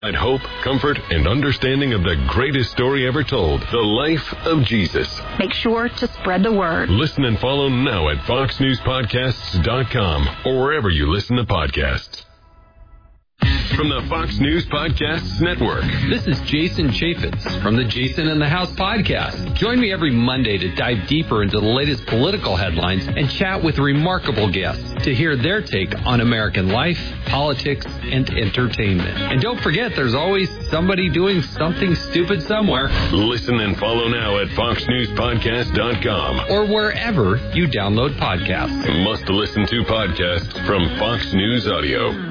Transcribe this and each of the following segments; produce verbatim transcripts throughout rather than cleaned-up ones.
And hope, comfort, and understanding of the greatest story ever told, the life of Jesus. Make sure to spread the word. Listen and follow now at fox news podcasts dot com or wherever you listen to podcasts. From the Fox News Podcasts Network. This is Jason Chaffetz from the Jason in the House podcast. Join me every Monday to dive deeper into the latest political headlines and chat with remarkable guests to hear their take on American life, politics, and entertainment. And don't forget, there's always somebody doing something stupid somewhere. Listen and follow now at fox news podcast dot com or wherever you download podcasts. Must listen to podcasts from Fox News Audio.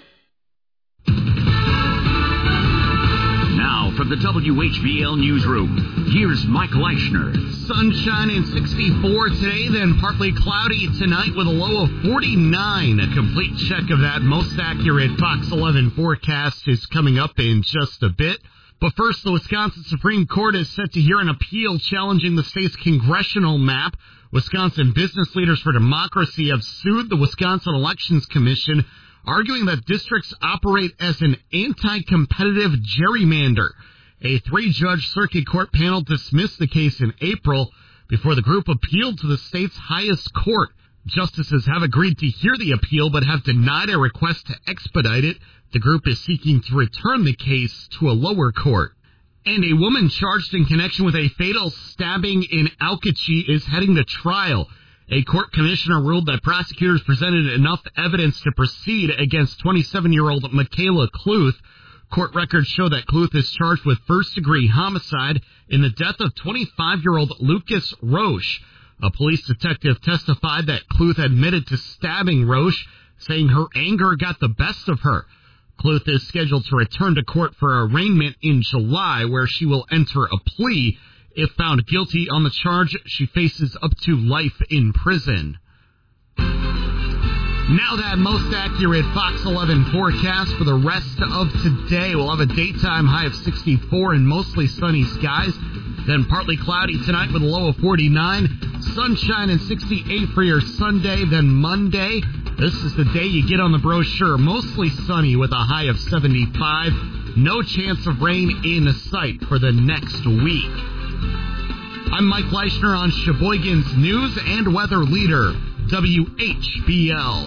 From the W H B L Newsroom, here's Mike Leishner. Sunshine and sixty-four today, then partly cloudy tonight with a low of forty-nine. A complete check of that most accurate Fox eleven forecast is coming up in just a bit. But first, the Wisconsin Supreme Court is set to hear an appeal challenging the state's congressional map. Wisconsin Business Leaders for Democracy have sued the Wisconsin Elections Commission, arguing that districts operate as an anti-competitive gerrymander. A three-judge circuit court panel dismissed the case in April before the group appealed to the state's highest court. Justices have agreed to hear the appeal but have denied a request to expedite it. The group is seeking to return the case to a lower court. And a woman charged in connection with a fatal stabbing in Alkachee is heading to trial. A court commissioner ruled that prosecutors presented enough evidence to proceed against twenty-seven-year-old Michaela Kluth. Court records show that Kluth is charged with first-degree homicide in the death of twenty-five-year-old Lucas Roche. A police detective testified that Kluth admitted to stabbing Roche, saying her anger got the best of her. Kluth is scheduled to return to court for arraignment in July, where she will enter a plea. If found guilty on the charge, she faces up to life in prison. Now that most accurate Fox eleven forecast for the rest of today. We'll have a daytime high of sixty-four and mostly sunny skies. Then partly cloudy tonight with a low of forty-nine. Sunshine and sixty-eight for your Sunday. Then Monday, this is the day you get on the brochure. Mostly sunny with a high of seventy-five. No chance of rain in sight for the next week. I'm Mike Leishner on Sheboygan's News and Weather Leader, W H B L.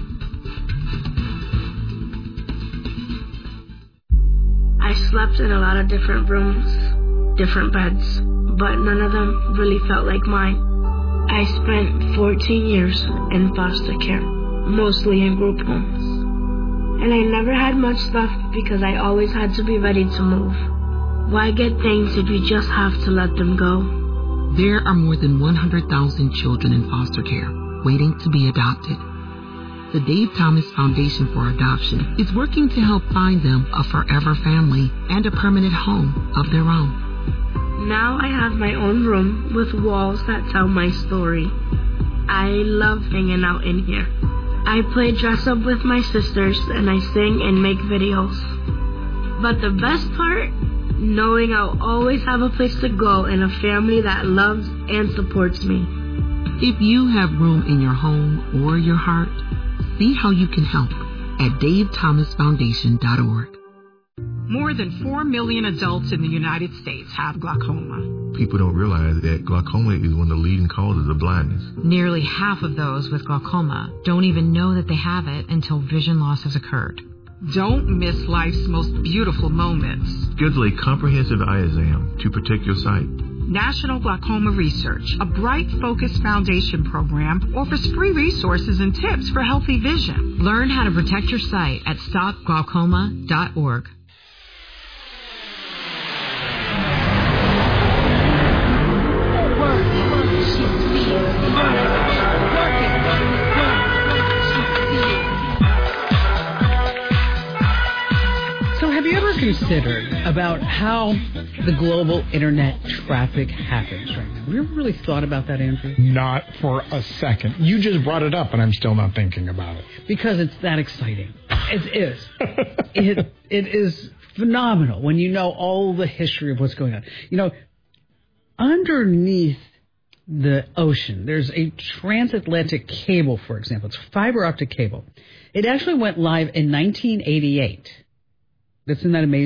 I slept in a lot of different rooms, different beds, but none of them really felt like mine. I spent fourteen years in foster care, mostly in group homes. And I never had much stuff because I always had to be ready to move. Why get things if you just have to let them go? There are more than one hundred thousand children in foster care waiting to be adopted. The Dave Thomas Foundation for Adoption is working to help find them a forever family and a permanent home of their own. Now I have my own room with walls that tell my story. I love hanging out in here. I play dress up with my sisters and I sing and make videos. But the best part? Knowing I'll always have a place to go and a family that loves and supports me. If you have room in your home or your heart, see how you can help at dave thomas foundation dot org. More than four million adults in the United States have glaucoma. People don't realize that glaucoma is one of the leading causes of blindness. Nearly half of those with glaucoma don't even know that they have it until vision loss has occurred. Don't miss life's most beautiful moments. Schedule a comprehensive eye exam to protect your sight. National Glaucoma Research, a Bright Focus Foundation program, offers free resources and tips for healthy vision. Learn how to protect your sight at stop glaucoma dot org. Considered about how the global internet traffic happens right now. Have you ever really thought about that, Andrew? Not for a second. You just brought it up, and I'm still not thinking about it. Because it's that exciting. It is. it It is phenomenal when you know all the history of what's going on. You know, underneath the ocean, there's a transatlantic cable, for example. It's fiber optic cable. It actually went live in nineteen eighty-eight. Isn't that amazing?